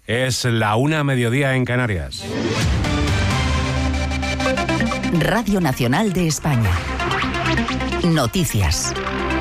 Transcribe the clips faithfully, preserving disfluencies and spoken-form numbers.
Es la una a mediodía en Canarias. Radio Nacional de España. Noticias.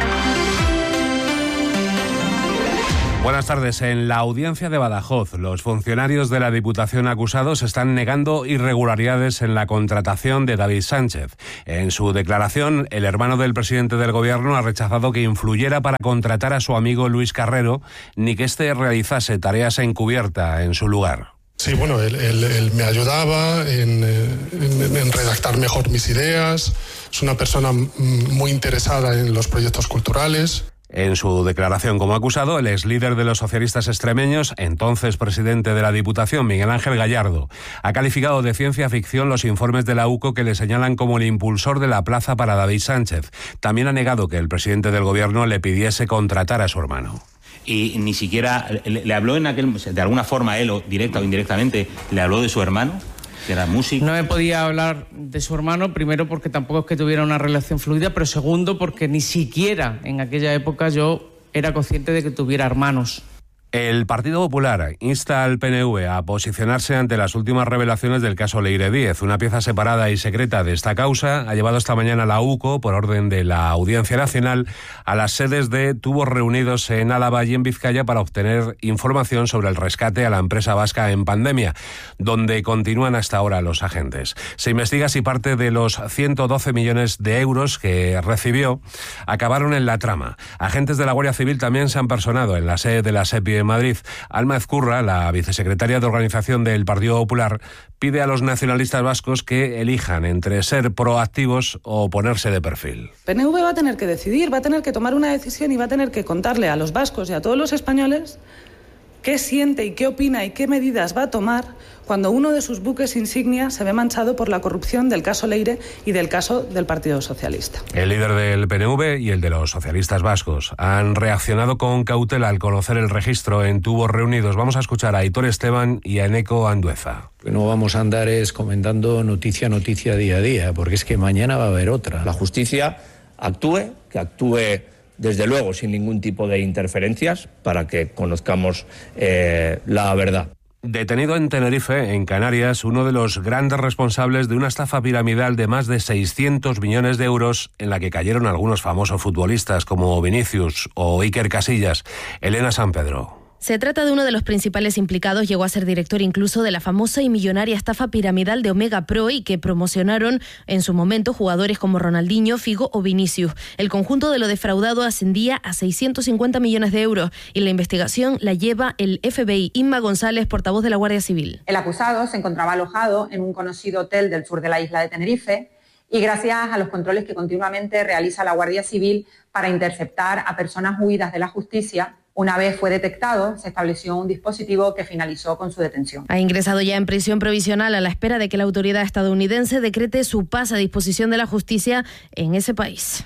Buenas tardes. En la audiencia de Badajoz, los funcionarios de la Diputación acusados están negando irregularidades en la contratación de David Sánchez. En su declaración, el hermano del presidente del Gobierno ha rechazado que influyera para contratar a su amigo Luis Carrero, ni que éste realizase tareas encubierta en su lugar. Sí, bueno, él, él, él me ayudaba en, en, en redactar mejor mis ideas. Es una persona muy interesada en los proyectos culturales. En su declaración como acusado, el ex líder de los socialistas extremeños, entonces presidente de la Diputación, Miguel Ángel Gallardo, ha calificado de ciencia ficción los informes de la U C O que le señalan como el impulsor de la plaza para David Sánchez. También ha negado que el presidente del Gobierno le pidiese contratar a su hermano. Y ni siquiera le, le habló en aquel, de alguna forma él, o directa o indirectamente, le habló de su hermano, que era músico. No me podía hablar de su hermano, primero porque tampoco es que tuviera una relación fluida, pero segundo porque ni siquiera en aquella época yo era consciente de que tuviera hermanos. El Partido Popular insta al P N V a posicionarse ante las últimas revelaciones del caso Leire Díez. Una pieza separada y secreta de esta causa ha llevado esta mañana la U C O, por orden de la Audiencia Nacional, a las sedes de tubos reunidos en Álava y en Vizcaya para obtener información sobre el rescate a la empresa vasca en pandemia, donde continúan hasta ahora los agentes. Se investiga si parte de los ciento doce millones de euros que recibió acabaron en la trama. Agentes de la Guardia Civil también se han personado en la sede de la SEPI en Madrid. Alma Ezcurra, la vicesecretaria de Organización del Partido Popular, pide a los nacionalistas vascos que elijan entre ser proactivos o ponerse de perfil. P N V va a tener que decidir, va a tener que tomar una decisión y va a tener que contarle a los vascos y a todos los españoles qué siente y qué opina y qué medidas va a tomar cuando uno de sus buques insignia se ve manchado por la corrupción del caso Leire y del caso del Partido Socialista. El líder del P N V y el de los socialistas vascos han reaccionado con cautela al conocer el registro en tubos reunidos. Vamos a escuchar a Aitor Esteban y a Eneco Andueza. No vamos a andar es comentando noticia a noticia día a día, porque es que mañana va a haber otra. La justicia actúe, que actúe desde luego sin ningún tipo de interferencias para que conozcamos eh, la verdad. Detenido en Tenerife, en Canarias, uno de los grandes responsables de una estafa piramidal de más de seiscientos millones de euros en la que cayeron algunos famosos futbolistas como Vinicius o Iker Casillas. Elena San Pedro. Se trata de uno de los principales implicados, llegó a ser director incluso de la famosa y millonaria estafa piramidal de Omega Pro y que promocionaron en su momento jugadores como Ronaldinho, Figo o Vinicius. El conjunto de lo defraudado ascendía a seiscientos cincuenta millones de euros y la investigación la lleva el F B I. Inma González, portavoz de la Guardia Civil. El acusado se encontraba alojado en un conocido hotel del sur de la isla de Tenerife y gracias a los controles que continuamente realiza la Guardia Civil para interceptar a personas huidas de la justicia, una vez fue detectado, se estableció un dispositivo que finalizó con su detención. Ha ingresado ya en prisión provisional a la espera de que la autoridad estadounidense decrete su paz a disposición de la justicia en ese país.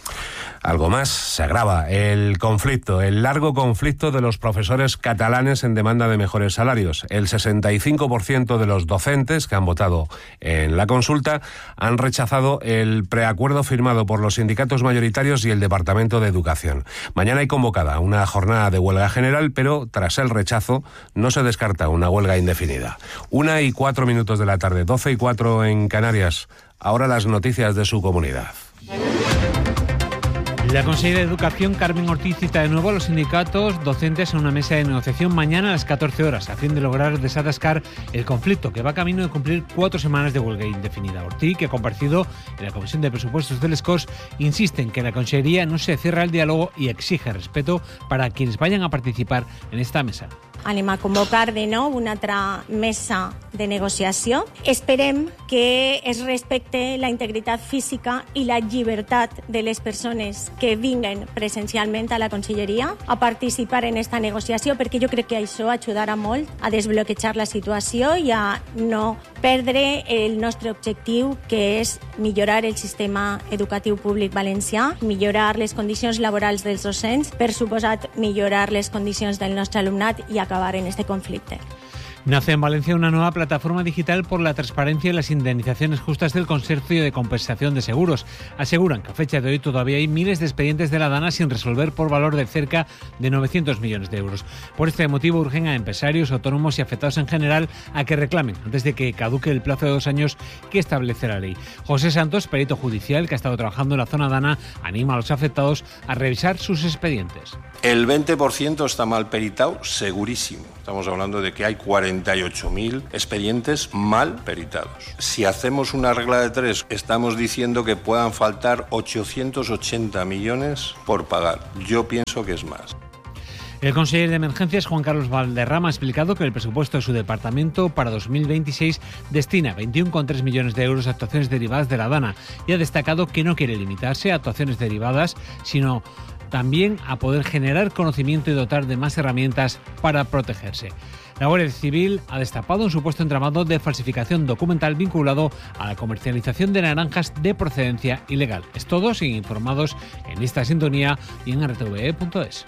Algo más, se agrava el conflicto, el largo conflicto de los profesores catalanes en demanda de mejores salarios. El sesenta y cinco por ciento de los docentes que han votado en la consulta han rechazado el preacuerdo firmado por los sindicatos mayoritarios y el Departamento de Educación. Mañana hay convocada una jornada de huelga general, pero tras el rechazo no se descarta una huelga indefinida. Una y cuatro minutos de la tarde, doce y cuatro en Canarias. Ahora las noticias de su comunidad. La consejera de Educación, Carmen Ortiz, cita de nuevo a los sindicatos docentes en una mesa de negociación mañana a las catorce horas, a fin de lograr desatascar el conflicto, que va camino de cumplir cuatro semanas de huelga indefinida. Ortiz, que ha comparecido en la Comisión de Presupuestos del ESCOS, insiste en que la Consellería no se cierra al diálogo y exige respeto para quienes vayan a participar en esta mesa. Anem a convocar de nou una altra mesa de negociació. Esperem que es respecte la integritat física i la llibertat de les persones que vinguen presencialment a la Conselleria a participar en esta negociació, perquè jo crec que això ajudarà molt a desbloquejar la situació i a no perdre el nostre objectiu, que és millorar el sistema educatiu públic valencià, millorar les condicions laborals dels docents, per suposat millorar les condicions del nostre alumnat i acabar en este conflicte. Nace en Valencia una nueva plataforma digital por la transparencia y las indemnizaciones justas del Consorcio de Compensación de Seguros. Aseguran que a fecha de hoy todavía hay miles de expedientes de la DANA sin resolver por valor de cerca de novecientos millones de euros. Por este motivo urgen a empresarios, autónomos y afectados en general a que reclamen antes de que caduque el plazo de dos años que establece la ley. José Santos, perito judicial que ha estado trabajando en la zona DANA, anima a los afectados a revisar sus expedientes. El veinte por ciento está mal peritado, segurísimo. Estamos hablando de que hay cuarenta y ocho mil expedientes mal peritados. Si hacemos una regla de tres, estamos diciendo que puedan faltar ochocientos ochenta millones por pagar. Yo pienso que es más. El consejero de Emergencias, Juan Carlos Valderrama, ha explicado que el presupuesto de su departamento para dos mil veintiséis destina veintiuno coma tres millones de euros a actuaciones derivadas de la DANA y ha destacado que no quiere limitarse a actuaciones derivadas, sino también a poder generar conocimiento y dotar de más herramientas para protegerse. La Guardia Civil ha destapado un supuesto entramado de falsificación documental vinculado a la comercialización de naranjas de procedencia ilegal. Es todo, siguen informados en esta sintonía y en r t v e punto es.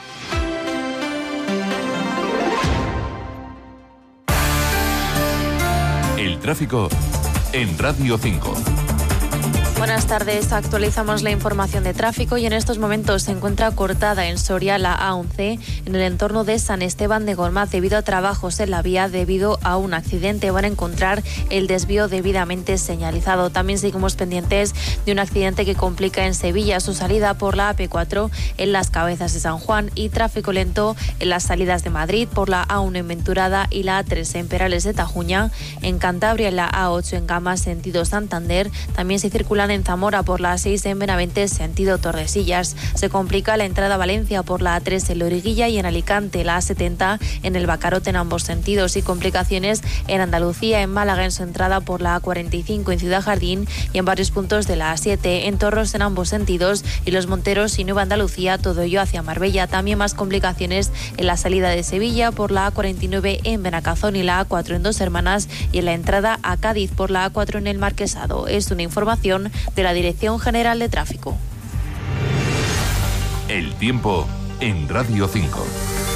El tráfico en Radio cinco. Buenas tardes, actualizamos la información de tráfico y en estos momentos se encuentra cortada en Soria la A once en el entorno de San Esteban de Gormaz debido a trabajos en la vía debido a un accidente. Van a encontrar el desvío debidamente señalizado. También seguimos pendientes de un accidente que complica en Sevilla su salida por la A P cuatro en Las Cabezas de San Juan y tráfico lento en las salidas de Madrid por la A uno en Venturada y la A tres en Perales de Tajuña. En Cantabria en la A ocho en Gama sentido Santander. También se circulan en Zamora por la A seis en Benavente sentido Tordesillas. Se complica la entrada a Valencia por la A tres en Loriguilla y en Alicante la A setenta en el Bacarote en ambos sentidos y complicaciones en Andalucía en Málaga en su entrada por la A cuarenta y cinco en Ciudad Jardín y en varios puntos de la A siete en Torros en ambos sentidos y Los Monteros y Nueva Andalucía, todo ello hacia Marbella. También más complicaciones en la salida de Sevilla por la A cuarenta y nueve en Benacazón y la A cuatro en Dos Hermanas y en la entrada a Cádiz por la A cuatro en el Marquesado. Es una información de la Dirección General de Tráfico. El tiempo en Radio cinco.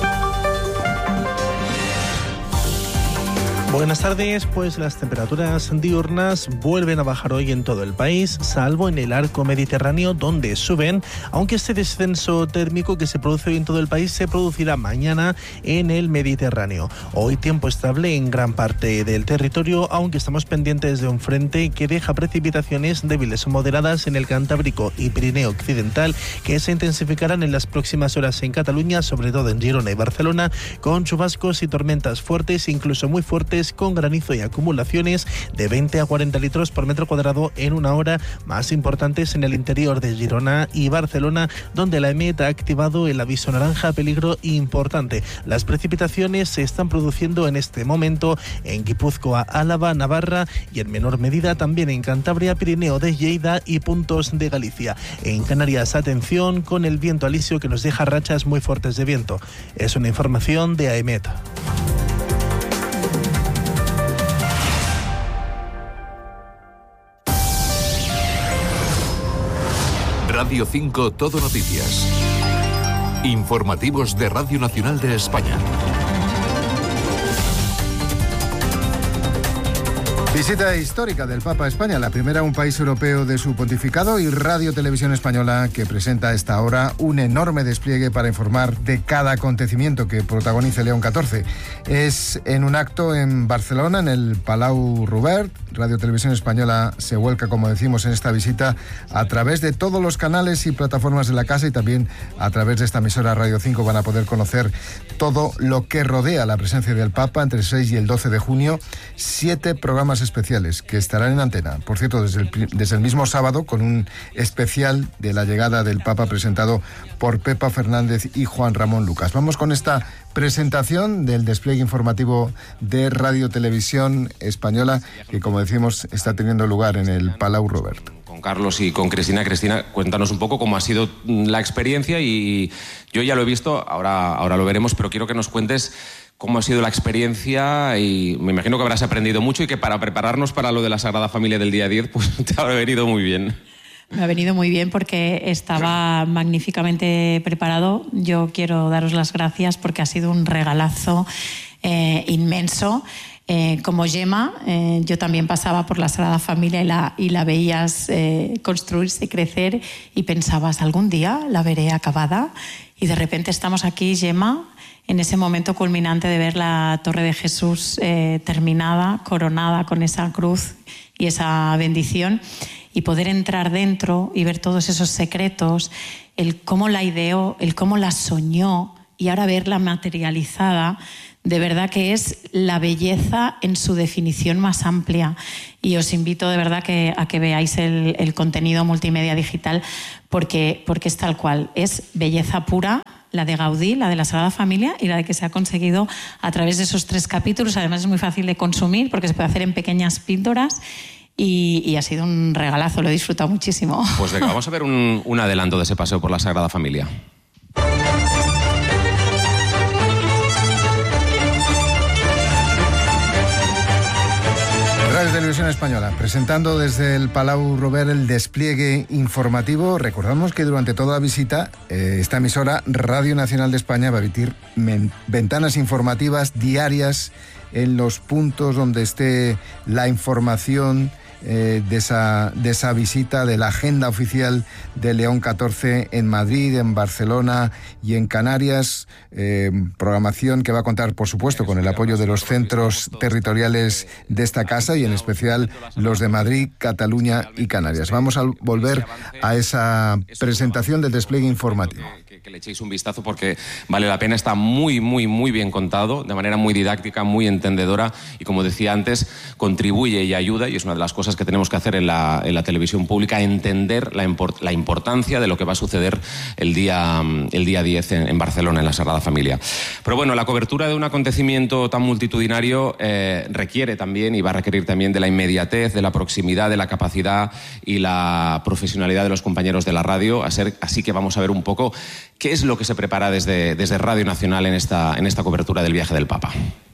Buenas tardes, pues las temperaturas diurnas vuelven a bajar hoy en todo el país, salvo en el arco mediterráneo donde suben, aunque este descenso térmico que se produce hoy en todo el país se producirá mañana en el Mediterráneo. Hoy tiempo estable en gran parte del territorio, aunque estamos pendientes de un frente que deja precipitaciones débiles o moderadas en el Cantábrico y Pirineo Occidental, que se intensificarán en las próximas horas en Cataluña, sobre todo en Girona y Barcelona, con chubascos y tormentas fuertes, incluso muy fuertes, con granizo y acumulaciones de veinte a cuarenta litros por metro cuadrado en una hora, más importantes en el interior de Girona y Barcelona, donde la EMET ha activado el aviso naranja peligro importante. Las precipitaciones se están produciendo en este momento en Guipúzcoa, Álava, Navarra y en menor medida también en Cantabria, Pirineo de Lleida y puntos de Galicia. En Canarias, atención con el viento alisio que nos deja rachas muy fuertes de viento. Es una información de AEMET. Radio cinco Todo Noticias. Informativos de Radio Nacional de España. Visita histórica del Papa a España, la primera a un país europeo de su pontificado, y Radio Televisión Española, que presenta a esta hora un enorme despliegue para informar de cada acontecimiento que protagonice León catorce. Es en un acto en Barcelona, en el Palau Robert. Radio Televisión Española se vuelca, como decimos, en esta visita a través de todos los canales y plataformas de la casa, y también a través de esta emisora Radio cinco van a poder conocer todo lo que rodea la presencia del Papa entre el seis y el doce de junio. Siete programas especiales que estarán en antena, por cierto, desde el, desde el mismo sábado, con un especial de la llegada del Papa presentado por Pepa Fernández y Juan Ramón Lucas. Vamos con esta presentación del despliegue informativo de Radio Televisión Española, que, como decimos, está teniendo lugar en el Palau Robert. Con Carlos y con Cristina. Cristina, cuéntanos un poco cómo ha sido la experiencia, y yo ya lo he visto, ahora, ahora lo veremos, pero quiero que nos cuentes cómo ha sido la experiencia, y me imagino que habrás aprendido mucho y que para prepararnos para lo de la Sagrada Familia del día diez, pues te ha venido muy bien. Me ha venido muy bien porque estaba magníficamente preparado. Yo quiero daros las gracias porque ha sido un regalazo eh, inmenso. Eh, como Gemma, eh, yo también pasaba por la Sagrada Familia y la, y la veías eh, construirse y crecer y pensabas, algún día la veré acabada, y de repente estamos aquí, Gemma, en ese momento culminante de ver la Torre de Jesús eh, terminada, coronada con esa cruz y esa bendición, y poder entrar dentro y ver todos esos secretos, el cómo la ideó, el cómo la soñó, y ahora verla materializada. De verdad que es la belleza en su definición más amplia, y os invito de verdad que, a que veáis el, el contenido multimedia digital, porque, porque es tal cual, es belleza pura, la de Gaudí, la de la Sagrada Familia, y la de que se ha conseguido a través de esos tres capítulos. Además es muy fácil de consumir porque se puede hacer en pequeñas píldoras, y, y ha sido un regalazo, lo he disfrutado muchísimo. Pues venga, vamos a ver un, un adelanto de ese paseo por la Sagrada Familia. Radio Televisión Española, presentando desde el Palau Robert el despliegue informativo. Recordamos que durante toda la visita, eh, esta emisora, Radio Nacional de España, va a emitir ventanas informativas diarias en los puntos donde esté la información eh, de, esa, de esa visita, de la agenda oficial de León catorce en Madrid, en Barcelona y en Canarias. Eh, programación que va a contar, por supuesto, con el apoyo de los centros territoriales de esta casa, y en especial los de Madrid, Cataluña y Canarias. Vamos a volver a esa presentación del despliegue informativo. Que, que le echéis un vistazo porque vale la pena, está muy, muy, muy bien contado, de manera muy didáctica, muy entendedora, y como decía antes, contribuye y ayuda, y es una de las cosas que tenemos que hacer en la, en la televisión pública, entender la, import, la importancia de lo que va a suceder el día, el día diez en, en Barcelona, en la Sagrada Familia. Pero bueno, la cobertura de un acontecimiento tan multitudinario eh, requiere también, y va a requerir también, de la inmediatez, de la proximidad, de la capacidad y la profesionalidad de los compañeros de la radio. Así que vamos a ver un poco qué es lo que se prepara desde, desde Radio Nacional en esta, en esta cobertura del viaje del Papa.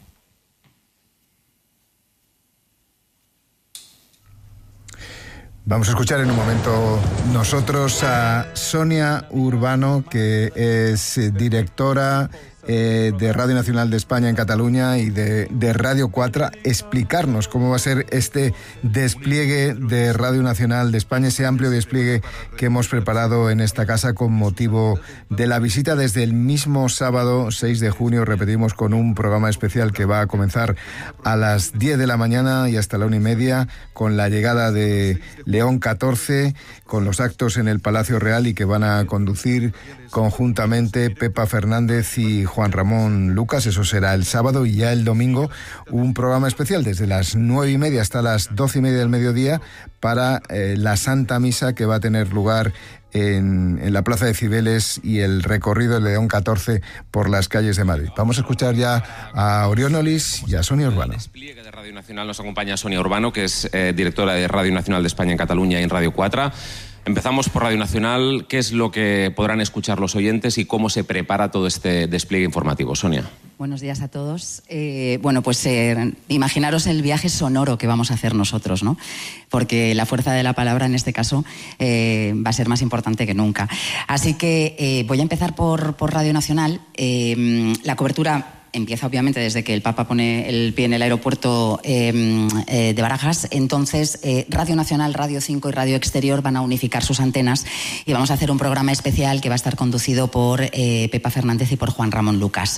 Vamos a escuchar en un momento nosotros a Sonia Urbano, que es directora eh, de Radio Nacional de España en Cataluña y de, de Radio cuatro, explicarnos cómo va a ser este despliegue de Radio Nacional de España, ese amplio despliegue que hemos preparado en esta casa con motivo de la visita desde el mismo sábado seis de junio, repetimos, con un programa especial que va a comenzar a las diez de la mañana y hasta la una y media, con la llegada de León catorce, con los actos en el Palacio Real, y que van a conducir conjuntamente Pepa Fernández y Juan Ramón Lucas. Eso será el sábado, y ya el domingo un programa especial desde las nueve y media hasta las doce y media del mediodía para eh, la Santa Misa, que va a tener lugar en, en la Plaza de Cibeles, y el recorrido de León catorce por las calles de Madrid. Vamos a escuchar ya a Orión Olis y a Sonia Urbano. En el despliegue de Radio Nacional nos acompaña Sonia Urbano, que es eh, directora de Radio Nacional de España en Cataluña y en Radio cuatro. Empezamos por Radio Nacional. ¿Qué es lo que podrán escuchar los oyentes y cómo se prepara todo este despliegue informativo? Sonia. Buenos días a todos. Eh, bueno, pues eh, imaginaros el viaje sonoro que vamos a hacer nosotros, ¿no? Porque la fuerza de la palabra en este caso eh, va a ser más importante que nunca. Así que eh, voy a empezar por, por Radio Nacional. Eh, la cobertura empieza obviamente desde que el Papa pone el pie en el aeropuerto eh, eh, de Barajas. Entonces eh, Radio Nacional, Radio cinco y Radio Exterior van a unificar sus antenas, y vamos a hacer un programa especial que va a estar conducido por eh, Pepa Fernández y por Juan Ramón Lucas.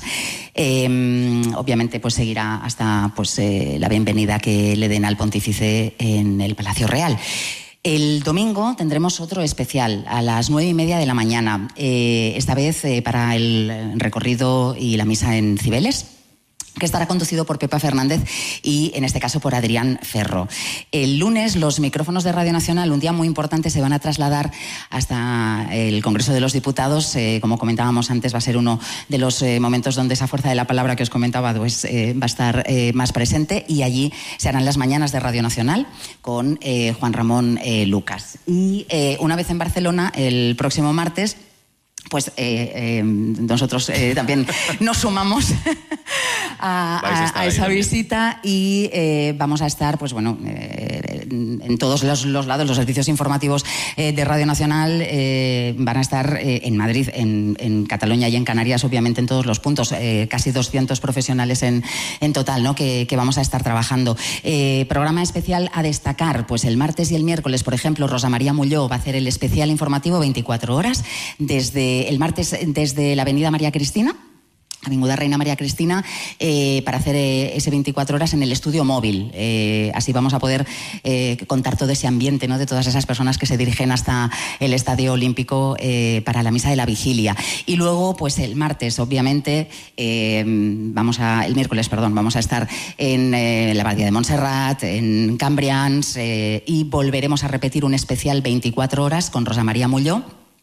Eh, obviamente pues seguirá hasta pues eh, la bienvenida que le den al pontífice en el Palacio Real. El domingo tendremos otro especial a las nueve y media de la mañana, eh, esta vez eh, para el recorrido y la misa en Cibeles, que estará conducido por Pepa Fernández y, en este caso, por Adrián Ferro. El lunes los micrófonos de Radio Nacional, un día muy importante, se van a trasladar hasta el Congreso de los Diputados. Eh, como comentábamos antes, va a ser uno de los eh, momentos donde esa fuerza de la palabra que os comentaba pues, eh, va a estar eh, más presente, y allí se harán las mañanas de Radio Nacional con eh, Juan Ramón eh, Lucas. Y eh, una vez en Barcelona, el próximo martes, pues eh, eh, nosotros eh, también nos sumamos a, a, a esa visita, y eh, vamos a estar, pues bueno, eh, en todos los, los lados, los servicios informativos eh, de Radio Nacional eh, van a estar eh, en Madrid, en, en Cataluña y en Canarias, obviamente en todos los puntos, eh, casi doscientos profesionales en, en total, ¿no? que, que vamos a estar trabajando. Eh, programa especial a destacar, pues el martes y el miércoles, por ejemplo, Rosa María Mulló va a hacer el especial informativo veinticuatro horas, desde el martes desde la Avenida María Cristina, Avinguda Reina María Cristina, eh, para hacer eh, ese veinticuatro horas en el estudio móvil. Eh, así vamos a poder eh, contar todo ese ambiente, ¿no? de todas esas personas que se dirigen hasta el Estadio Olímpico eh, para la misa de la vigilia. Y luego, pues el martes, obviamente, eh, vamos a, el miércoles, perdón, vamos a estar en eh, la Abadía de Montserrat, en Cambrians, eh, y volveremos a repetir un especial veinticuatro horas con Rosa María Mulló,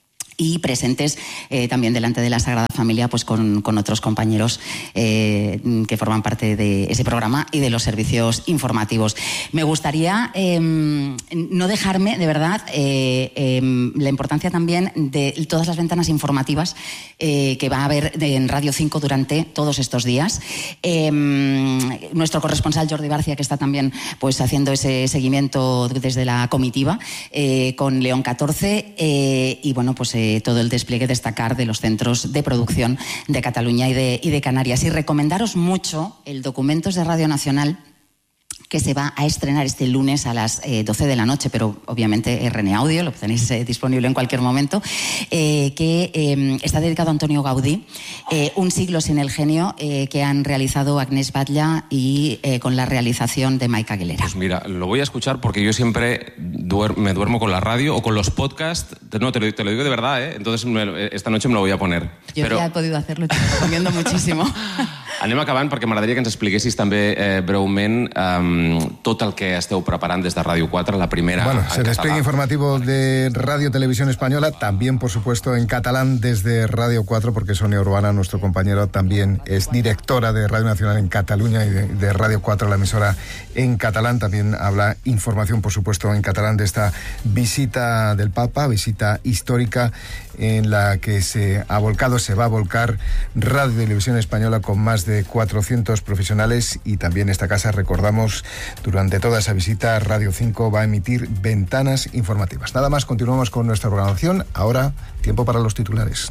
y presentes eh, también delante de la Sagrada Familia, pues con, con otros compañeros eh, que forman parte de ese programa y de los servicios informativos. Me gustaría eh, no dejarme, de verdad, eh, eh, la importancia también de todas las ventanas informativas eh, que va a haber en Radio cinco durante todos estos días. Eh, nuestro corresponsal Jordi Barcia, que está también pues haciendo ese seguimiento desde la comitiva eh, con León catorce eh, y bueno, pues eh, todo el despliegue, destacar de los centros de producción de Cataluña y de, y de Canarias. Y recomendaros mucho el Documentos de Radio Nacional, que se va a estrenar este lunes a las eh, doce de la noche, pero obviamente R N Audio, lo tenéis eh, disponible en cualquier momento, eh, que eh, está dedicado a Antonio Gaudí, eh, Un siglo sin el genio, eh, que han realizado Agnès Batlle y eh, con la realización de Mike Aguilera. Pues mira, lo voy a escuchar porque yo siempre duer- me duermo con la radio o con los podcasts. No, te lo, te lo digo de verdad, ¿eh? Entonces me, esta noche me lo voy a poner. Yo Però... ja he podido hacerlo, te lo recomiendo muchísimo. Anem acabant perquè m'agradaria que ens expliquessis també eh, breument eh, tot el que esteu preparant des de Ràdio quatre, la primera. Bueno, se despliegue informativo de Radio Televisión Española, también por supuesto en catalán desde Radio cuatro, porque Sonia Urbana, nuestro compañero, también es directora de Radio Nacional en Cataluña y de, de Radio cuatro, la emisora en catalán. También habla información, por supuesto, en catalán de esta visita del Papa, visita histórica en la que se ha volcado, se va a volcar Radio Televisión Española con más de cuatrocientos profesionales, y también esta casa, recordamos, durante toda esa visita Radio cinco va a emitir ventanas informativas. Nada más, continuamos con nuestra programación. Ahora, tiempo para los titulares.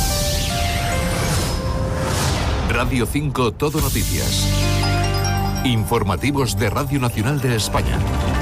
Radio cinco Todo Noticias. Informativos de Radio Nacional de España.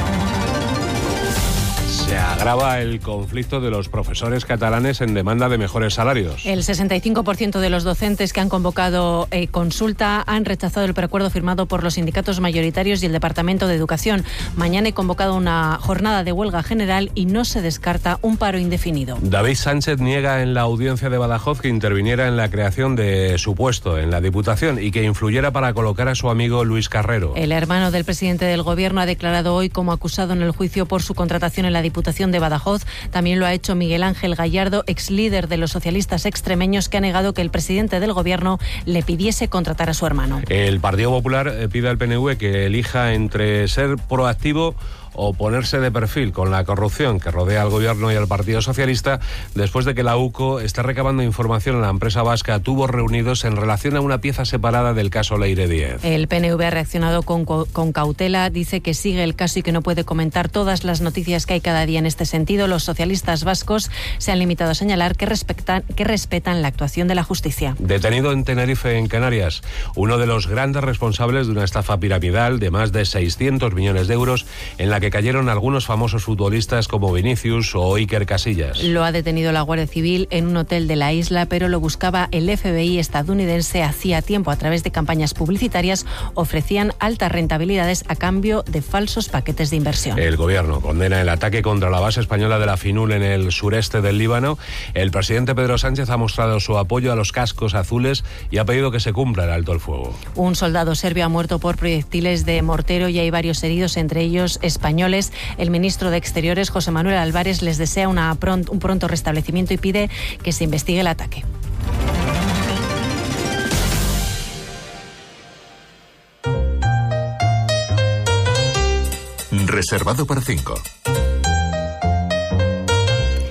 Se agrava el conflicto de los profesores catalanes en demanda de mejores salarios. El sesenta y cinco por ciento de los docentes que han convocado eh, consulta han rechazado el preacuerdo firmado por los sindicatos mayoritarios y el Departamento de Educación. Mañana he convocado una jornada de huelga general y no se descarta un paro indefinido. David Sánchez niega en la audiencia de Badajoz que interviniera en la creación de su puesto en la Diputación y que influyera para colocar a su amigo Luis Carrero. El hermano del presidente del Gobierno ha declarado hoy como acusado en el juicio por su contratación en la Diputación de Badajoz. También lo ha hecho Miguel Ángel Gallardo, ex líder de los socialistas extremeños, que ha negado que el presidente del Gobierno le pidiese contratar a su hermano. El Partido Popular pide al P N V que elija entre ser proactivo o ponerse de perfil con la corrupción que rodea al Gobierno y al Partido Socialista, después de que la U C O está recabando información en la empresa vasca Tubos Reunidos en relación a una pieza separada del caso Leire diez. El P N V ha reaccionado con, con cautela, dice que sigue el caso y que no puede comentar todas las noticias que hay cada día en este sentido. Los socialistas vascos se han limitado a señalar que respetan, que respetan la actuación de la justicia. Detenido en Tenerife, en Canarias, uno de los grandes responsables de una estafa piramidal de más de seiscientos millones de euros en la que cayeron algunos famosos futbolistas como Vinicius o Iker Casillas. Lo ha detenido la Guardia Civil en un hotel de la isla, pero lo buscaba el F B I estadounidense hacía tiempo. A través de campañas publicitarias ofrecían altas rentabilidades a cambio de falsos paquetes de inversión. El Gobierno condena el ataque contra la base española de la FINUL en el sureste del Líbano. El presidente Pedro Sánchez ha mostrado su apoyo a los cascos azules y ha pedido que se cumpla el alto el fuego. Un soldado serbio ha muerto por proyectiles de mortero y hay varios heridos, entre ellos españoles. El ministro de Exteriores, José Manuel Álvarez, les desea una pront, un pronto restablecimiento y pide que se investigue el ataque. Reservado para cinco.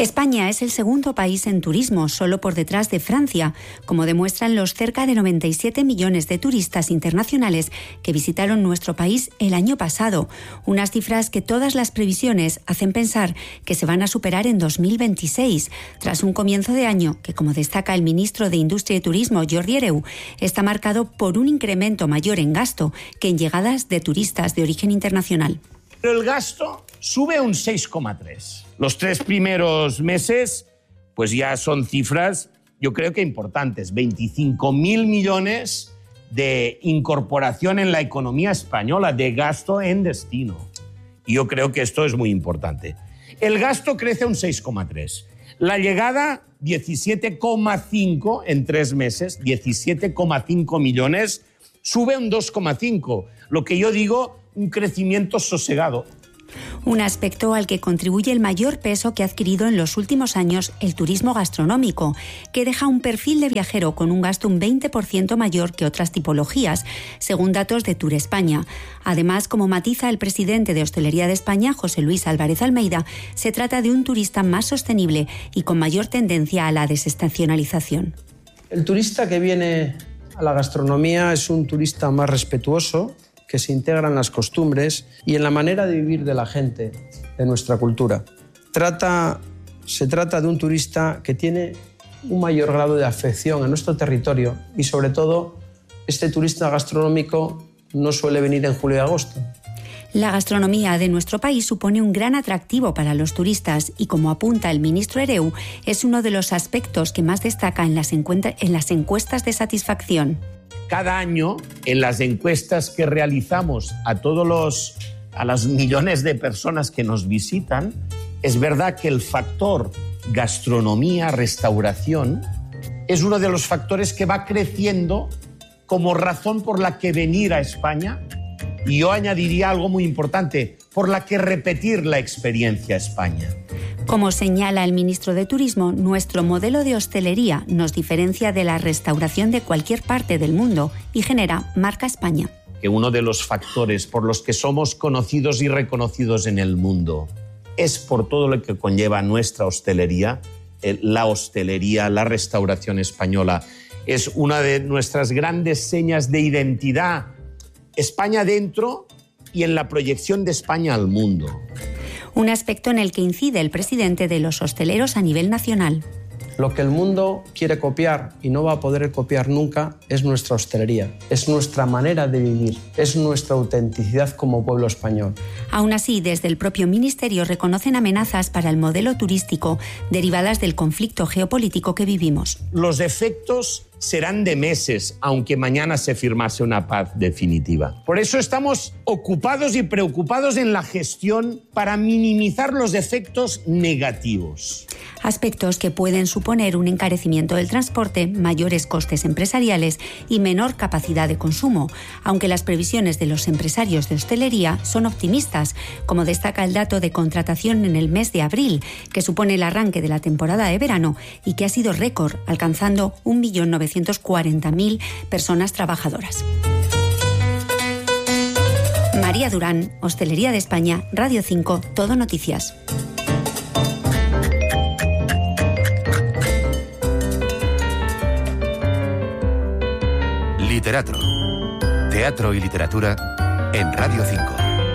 España es el segundo país en turismo, solo por detrás de Francia, como demuestran los cerca de noventa y siete millones de turistas internacionales que visitaron nuestro país el año pasado, unas cifras que todas las previsiones hacen pensar que se van a superar en dos mil veintiséis, tras un comienzo de año que, como destaca el ministro de Industria y Turismo, Jordi Hereu, está marcado por un incremento mayor en gasto que en llegadas de turistas de origen internacional. Pero el gasto sube un seis coma tres. Los tres primeros meses, pues ya son cifras, yo creo que importantes. veinticinco mil millones de incorporación en la economía española, de gasto en destino. Y yo creo que esto es muy importante. El gasto crece un seis coma tres. La llegada, diecisiete coma cinco en tres meses, diecisiete coma cinco millones, sube un dos coma cinco. Lo que yo digo, un crecimiento sosegado. Un aspecto al que contribuye el mayor peso que ha adquirido en los últimos años el turismo gastronómico, que deja un perfil de viajero con un gasto un veinte por ciento mayor que otras tipologías, según datos de Tour España. Además, como matiza el presidente de Hostelería de España, José Luis Álvarez Almeida, se trata de un turista más sostenible y con mayor tendencia a la desestacionalización. El turista que viene a la gastronomía es un turista más respetuoso, que se integra en las costumbres y en la manera de vivir de la gente, de nuestra cultura. Trata, se trata de un turista que tiene un mayor grado de afección a nuestro territorio y, sobre todo, este turista gastronómico no suele venir en julio y agosto. La gastronomía de nuestro país supone un gran atractivo para los turistas y, como apunta el ministro Hereu, es uno de los aspectos que más destaca en las, encuent- en las encuestas de satisfacción. Cada año, en las encuestas que realizamos a todos los a las millones de personas que nos visitan, es verdad que el factor gastronomía, restauración, es uno de los factores que va creciendo como razón por la que venir a España, y yo añadiría algo muy importante, por la que repetir la experiencia a España. Como señala el ministro de Turismo, nuestro modelo de hostelería nos diferencia de la restauración de cualquier parte del mundo y genera marca España. Que uno de los factores por los que somos conocidos y reconocidos en el mundo es por todo lo que conlleva nuestra hostelería, la hostelería, la restauración española. Es una de nuestras grandes señas de identidad. España dentro y en la proyección de España al mundo. Un aspecto en el que incide el presidente de los hosteleros a nivel nacional. Lo que el mundo quiere copiar y no va a poder copiar nunca es nuestra hostelería, es nuestra manera de vivir, es nuestra autenticidad como pueblo español. Aún así, desde el propio ministerio reconocen amenazas para el modelo turístico derivadas del conflicto geopolítico que vivimos. Los efectos serán de meses, aunque mañana se firmase una paz definitiva. Por eso estamos ocupados y preocupados en la gestión para minimizar los efectos negativos. Aspectos que pueden suponer un encarecimiento del transporte, mayores costes empresariales y menor capacidad de consumo, aunque las previsiones de los empresarios de hostelería son optimistas, como destaca el dato de contratación en el mes de abril, que supone el arranque de la temporada de verano y que ha sido récord, alcanzando un millón novecientos cuarenta mil personas trabajadoras. María Durán, Hostelería de España, Radio cinco, Todo Noticias. Literatro. Teatro y literatura en Radio cinco.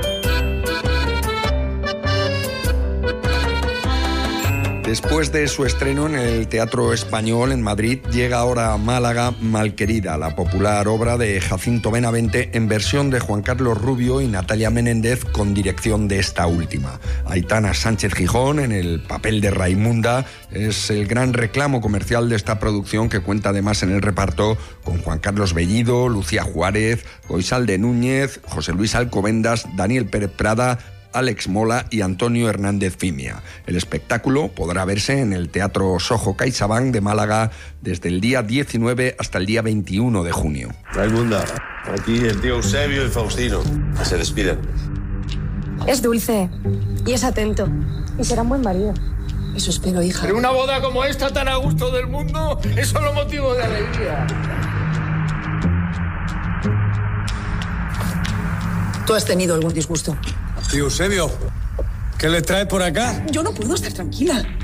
Después de su estreno en el Teatro Español en Madrid, llega ahora a Málaga Malquerida, la popular obra de Jacinto Benavente en versión de Juan Carlos Rubio y Natalia Menéndez con dirección de esta última. Aitana Sánchez Gijón en el papel de Raimunda es el gran reclamo comercial de esta producción, que cuenta además en el reparto con Juan Carlos Bellido, Lucía Juárez, Goizalde Núñez, José Luis Alcobendas, Daniel Pérez Prada, Alex Mola y Antonio Hernández Fimia. El espectáculo podrá verse en el Teatro Sojo CaixaBank de Málaga desde el día diecinueve hasta el día veintiuno de junio. Raimunda, aquí el tío Eusebio y Faustino. Se despiden. Es dulce y es atento y será un buen marido. Eso espero, hija. Pero una boda como esta, tan a gusto del mundo, es solo motivo de alegría. ¿Tú has tenido algún disgusto? Tío Eusebio, ¿qué le trae por acá? Yo no puedo estar tranquila.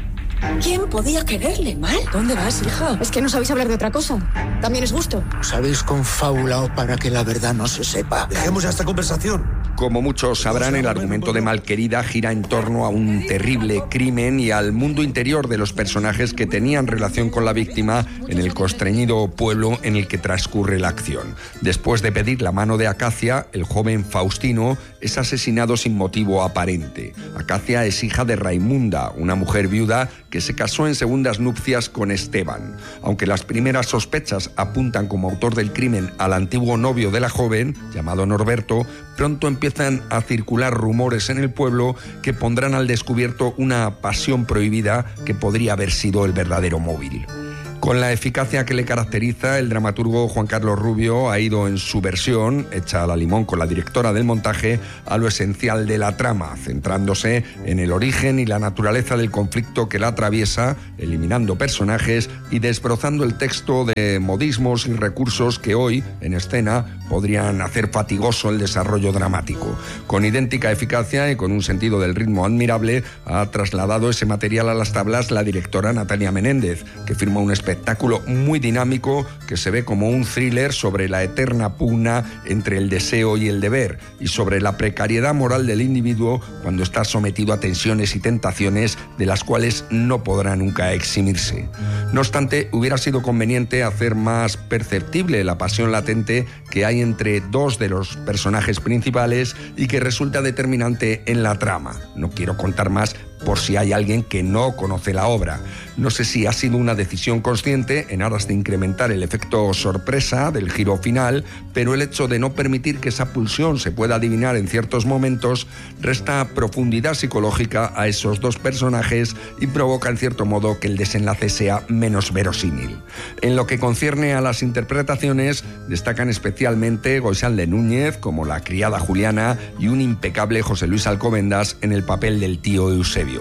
¿Quién podía quererle mal? ¿Dónde vas, hija? Es que no sabéis hablar de otra cosa. También es gusto. Os habéis confabulado para que la verdad no se sepa. Dejemos ya esta conversación. Como muchos sabrán, el argumento de Malquerida gira en torno a un terrible crimen y al mundo interior de los personajes que tenían relación con la víctima en el constreñido pueblo en el que transcurre la acción. Después de pedir la mano de Acacia, el joven Faustino es asesinado sin motivo aparente. Acacia es hija de Raimunda, una mujer viuda que se casó en segundas nupcias con Esteban. Aunque las primeras sospechas apuntan como autor del crimen al antiguo novio de la joven, llamado Norberto, pronto empiezan a circular rumores en el pueblo que pondrán al descubierto una pasión prohibida que podría haber sido el verdadero móvil. Con la eficacia que le caracteriza, el dramaturgo Juan Carlos Rubio ha ido en su versión, hecha a la limón con la directora del montaje, a lo esencial de la trama, centrándose en el origen y la naturaleza del conflicto que la atraviesa, eliminando personajes y desbrozando el texto de modismos y recursos que hoy, en escena, podrían hacer fatigoso el desarrollo dramático. Con idéntica eficacia y con un sentido del ritmo admirable, ha trasladado ese material a las tablas la directora Natalia Menéndez, que firma un espectáculo espectáculo muy dinámico que se ve como un thriller sobre la eterna pugna entre el deseo y el deber y sobre la precariedad moral del individuo cuando está sometido a tensiones y tentaciones de las cuales no podrá nunca eximirse. No obstante, hubiera sido conveniente hacer más perceptible la pasión latente que hay entre dos de los personajes principales y que resulta determinante en la trama. No quiero contar más por si hay alguien que no conoce la obra. No sé si ha sido una decisión consciente en aras de incrementar el efecto sorpresa del giro final, pero el hecho de no permitir que esa pulsión se pueda adivinar en ciertos momentos resta profundidad psicológica a esos dos personajes y provoca en cierto modo que el desenlace sea menos verosímil. En lo que concierne a las interpretaciones, destacan especialmente Goizalde de Núñez como la criada Juliana y un impecable José Luis Alcobendas en el papel del tío Eusebio.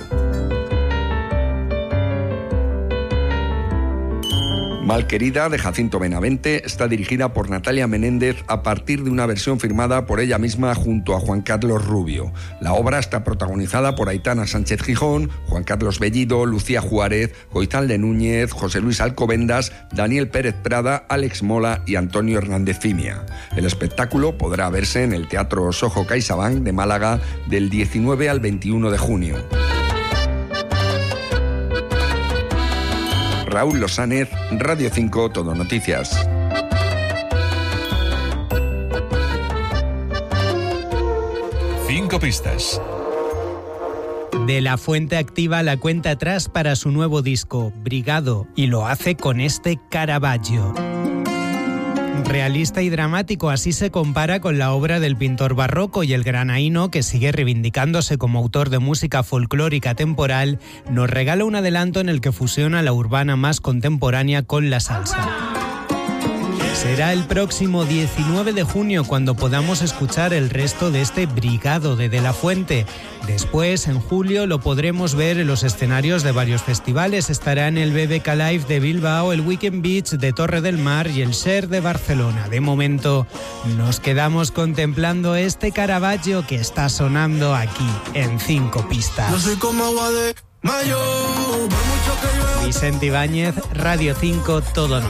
Malquerida, de Jacinto Benavente, está dirigida por Natalia Menéndez a partir de una versión firmada por ella misma junto a Juan Carlos Rubio. La obra está protagonizada por Aitana Sánchez Gijón, Juan Carlos Bellido, Lucía Juárez, Goizalde de Núñez, José Luis Alcobendas, Daniel Pérez Prada, Alex Mola y Antonio Hernández Fimia. El espectáculo podrá verse en el Teatro Soho CaixaBank de Málaga del diecinueve al veintiuno de junio. Raúl Losánez, Radio cinco, Todo Noticias. Cinco pistas. De la Fuente activa la cuenta atrás para su nuevo disco, Brigado, y lo hace con este Caravaggio. Realista y dramático, así se compara con la obra del pintor barroco, y el granaíno, que sigue reivindicándose como autor de música folclórica temporal, nos regala un adelanto en el que fusiona la urbana más contemporánea con la salsa. Será el próximo diecinueve de junio cuando podamos escuchar el resto de este Brigado de De la Fuente. Después, en julio, lo podremos ver en los escenarios de varios festivales. Estará en el B B K Live de Bilbao, el Weekend Beach de Torre del Mar y el Ser de Barcelona. De momento, nos quedamos contemplando este Caravaggio que está sonando aquí, en Cinco Pistas. No soy como agua de mayo, por mucho que llueva. Vicente Ibáñez, Radio cinco, Todo Noticias.